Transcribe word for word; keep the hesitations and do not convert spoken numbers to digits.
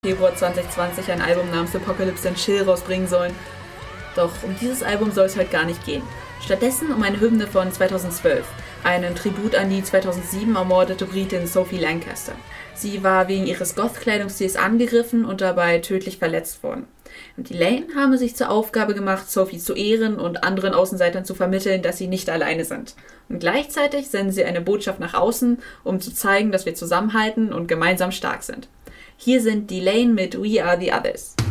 Februar zwanzig zwanzig ein Album namens Apocalypse and Chill rausbringen sollen. Doch um dieses Album soll es heute gar nicht gehen. Stattdessen um eine Hymne von zweitausendzwölf, einen Tribut an die zweitausendsieben ermordete Britin Sophie Lancaster. Sie war wegen ihres Goth-Kleidungsstils angegriffen und dabei tödlich verletzt worden. Und die Lane haben sich zur Aufgabe gemacht, Sophie zu ehren und anderen Außenseitern zu vermitteln, dass sie nicht alleine sind. Und gleichzeitig senden sie eine Botschaft nach außen, um zu zeigen, dass wir zusammenhalten und gemeinsam stark sind. Hier sind die Lane mit We Are the Others.